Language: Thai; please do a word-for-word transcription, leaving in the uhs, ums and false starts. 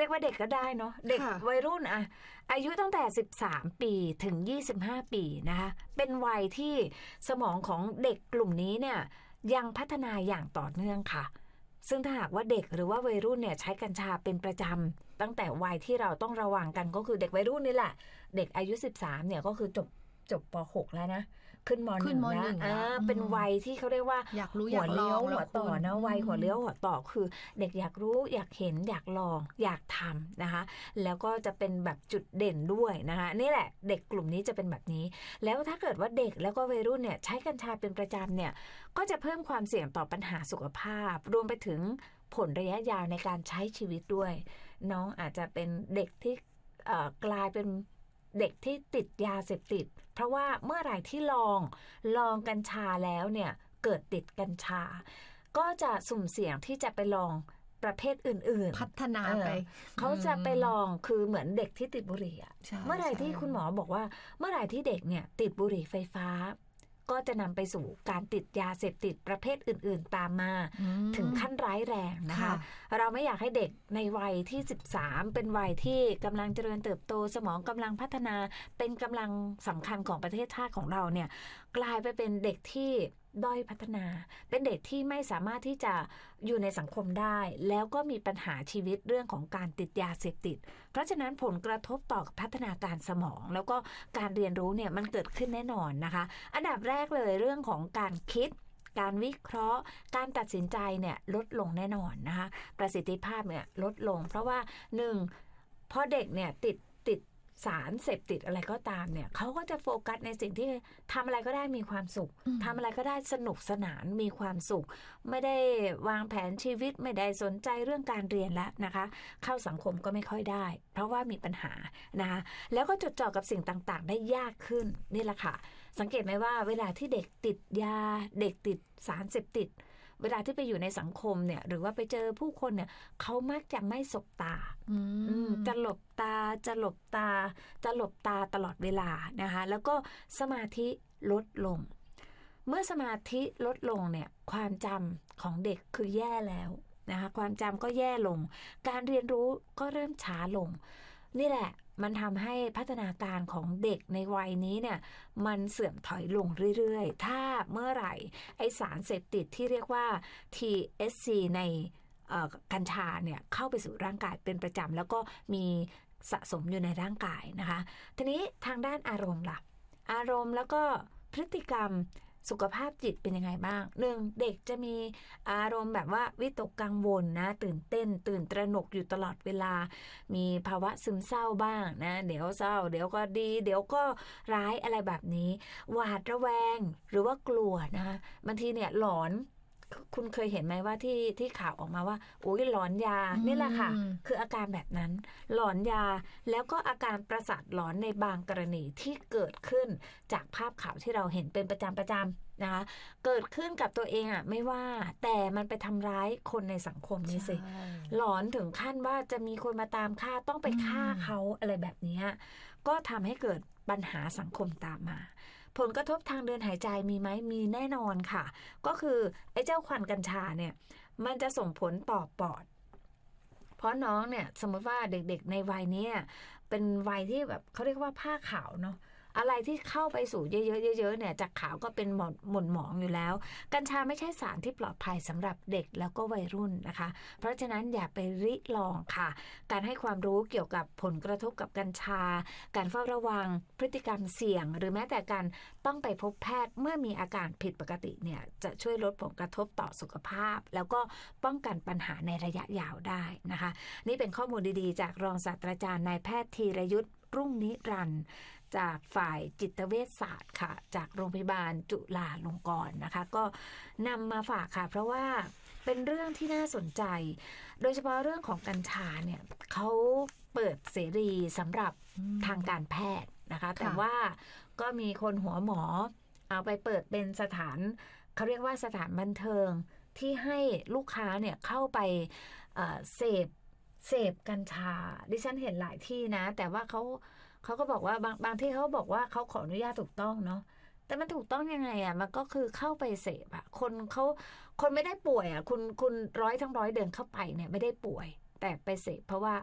รียกว่าเด็กก็ได้เนาะเด็กวัยรุ่นอะอายุตั้งแต่สิบสามปีถึงยี่สิบห้าปีนะคะเป็นวัยที่สมองของเด็กกลุ่มนี้เนี่ยยังพัฒนาอย่างต่อเนื่องค่ะซึ่งถ้าหากว่าเด็กหรือว่าวัยรุ่นเนี่ยใช้กัญชาเป็นประจำตั้งแต่วัยที่เราต้องระวังกันก็คือเด็กวัยรุ่นนี่แหละเด็กอายุสิบสามเนี่ยก็คือจบจบป.หก แล้วนะขึ้นม.หนึ่ง แล้วอ่าเป็นวัยที่เขาเรียกว่าอยากรู้หัวเลี้ยวหัวต่อนะวัยหัวเลี้ยวหัวต่อคือเด็กอยากรู้อยากเห็นอยากลองอยากทำนะคะแล้วก็จะเป็นแบบจุดเด่นด้วยนะคะนี่แหละเด็กกลุ่มนี้จะเป็นแบบนี้แล้วถ้าเกิดว่าเด็กแล้วก็วัยรุ่นเนี่ยใช้กัญชาเป็นประจำเนี่ยก็จะเพิ่มความเสี่ยงต่อปัญหาสุขภาพรวมไปถึงผลระยะยาวในการใช้ชีวิตด้วยน้องอาจจะเป็นเด็กที่กลายเป็นเด็กที่ติดยาเสพติดเพราะว่าเมื่อไหร่ที่ลองลองกัญชาแล้วเนี่ยเกิดติดกัญชาก็จะสุ่มเสี่ยงที่จะไปลองประเภทอื่นๆพัฒนาไปเ, เขาจะไปลองคือเหมือนเด็กที่ติดบุหรี่อะเมื่อไหร่ที่คุณหมอบอกว่าเมื่อไหร่ที่เด็กเนี่ยติดบุหรี่ไฟฟ้าก็จะนำไปสู่การติดยาเสพติดประเภทอื่นๆตามมาถึงขั้นร้ายแรงนะคะเราไม่อยากให้เด็กในวัยที่สิบสามเป็นวัยที่กำลังเจริญเติบโตสมองกำลังพัฒนาเป็นกำลังสำคัญของประเทศชาติของเราเนี่ยกลายไปเป็นเด็กที่ด้อยพัฒนาเป็นเด็กที่ไม่สามารถที่จะอยู่ในสังคมได้แล้วก็มีปัญหาชีวิตเรื่องของการติดยาเสพติดเพราะฉะนั้นผลกระทบต่อพัฒนาการสมองแล้วก็การเรียนรู้เนี่ยมันเกิดขึ้นแน่นอนนะคะอันดับแรกเลยเรื่องของการคิดการวิเคราะห์การตัดสินใจเนี่ยลดลงแน่นอนนะคะประสิทธิภาพเนี่ยลดลงเพราะว่าหนึ่งพอเด็กเนี่ยติดติดสารเสพติดอะไรก็ตามเนี่ยเขาก็จะโฟกัสในสิ่งที่ทำอะไรก็ได้มีความสุขทำอะไรก็ได้สนุกสนานมีความสุขไม่ได้วางแผนชีวิตไม่ได้สนใจเรื่องการเรียนแล้วนะคะเข้าสังคมก็ไม่ค่อยได้เพราะว่ามีปัญหานะคะแล้วก็จดจ่อกับสิ่งต่างๆได้ยากขึ้นนี่แหละค่ะสังเกตไหมว่าเวลาที่เด็กติดยาเด็กติดสารเสพติดเวลาที่ไปอยู่ในสังคมเนี่ยหรือว่าไปเจอผู้คนเนี่ยเขามักจะไม่สบตาจะหลบตาจะหลบตาจะหลบตาตลอดเวลานะคะแล้วก็สมาธิลดลงเมื่อสมาธิลดลงเนี่ยความจำของเด็กคือแย่แล้วนะคะความจำก็แย่ลงการเรียนรู้ก็เริ่มช้าลงนี่แหละมันทำให้พัฒนาการของเด็กในวัยนี้เนี่ยมันเสื่อมถอยลงเรื่อยๆถ้าเมื่อไหร่ไอสารเสพติดที่เรียกว่า ที เอช ซี ในกัญชาเนี่ยเข้าไปสู่ร่างกายเป็นประจำแล้วก็มีสะสมอยู่ในร่างกายนะคะทีนี้ทางด้านอารมณ์ล่ะอารมณ์แล้วก็พฤติกรรมสุขภาพจิตเป็นยังไงบ้างหนึ่งเด็กจะมีอารมณ์แบบว่าวิตกกังวลนะตื่นเต้นตื่นตระหนกอยู่ตลอดเวลามีภาวะซึมเศร้าบ้างนะเดี๋ยวเศร้าเดี๋ยวก็ดีเดี๋ยวก็ร้ายอะไรแบบนี้หวาดระแวงหรือว่ากลัวนะคะบางทีเนี่ยหลอนคุณเคยเห็นไหมว่าที่ที่ข่าวออกมาว่าโอ้ยหลอนยานี่แหละค่ะคืออาการแบบนั้นหลอนยาแล้วก็อาการประสาทหลอนในบางกรณีที่เกิดขึ้นจากภาพข่าวที่เราเห็นเป็นประจำประจำนะคะเกิดขึ้นกับตัวเองอ่ะไม่ว่าแต่มันไปทำร้ายคนในสังคมนี่สิหลอนถึงขั้นว่าจะมีคนมาตามฆ่าต้องไปฆ่าเขาอะไรแบบนี้ก็ทำให้เกิดปัญหาสังคมตามมาผลกระทบทางเดินหายใจมีไหมมีแน่นอนค่ะก็คือไอ้เจ้าควันกัญชาเนี่ยมันจะส่งผลต่อปอดเพราะน้องเนี่ยสมมติว่าเด็กๆในวัยนี้เป็นวัยที่แบบเขาเรียกว่าผ้าขาวเนาะอะไรที่เข้าไปสู่เยอะๆเยอะๆเนี่ยจากขาวก็เป็นหม่นหม่นหมองอยู่แล้วกัญชาไม่ใช่สารที่ปลอดภัยสำหรับเด็กแล้วก็วัยรุ่นนะคะเพราะฉะนั้นอย่าไปริลองค่ะการให้ความรู้เกี่ยวกับผลกระทบกับกัญชาการเฝ้าระวังพฤติกรรมเสี่ยงหรือแม้แต่การต้องไปพบแพทย์เมื่อมีอาการผิดปกติเนี่ยจะช่วยลดผลกระทบต่อสุขภาพแล้วก็ป้องกันปัญหาในระยะยาวได้นะคะนี่เป็นข้อมูลดีๆจากรองศาสตราจารย์นายแพทย์ธีรยุทธรุ่งนิรันดร์จากฝ่ายจิตเวชศาสตร์ค่ะจากโรงพยาบาลจุฬาลงกรณ์นะคะก็นำมาฝากค่ะเพราะว่าเป็นเรื่องที่น่าสนใจโดยเฉพาะเรื่องของกัญชาเนี่ยเขาเปิดเสรีสำหรับทางการแพทย์นะคะแต่ว่าก็มีคนหัวหมอเอาไปเปิดเป็นสถานเขาเรียกว่าสถานบันเทิงที่ให้ลูกค้าเนี่ยเข้าไปเสพเสพกัญชาดิฉันเห็นหลายที่นะแต่ว่าเขาเขาก็บอกว่าบางบางที่เขาบอกว่าเขาขออนุญาตถูกต้องเนาะแต่มันถูกต้องยังไงอ่ะมันก็คือเข้าไปเสพอ่ะคนเขาคนไม่ได้ป่วยอ่ะคุณคุณร้อยทั้งร้อยเดินเข้าไปเนี่ยไม่ได้ป่วยแต่ไปเสพเพราะว่า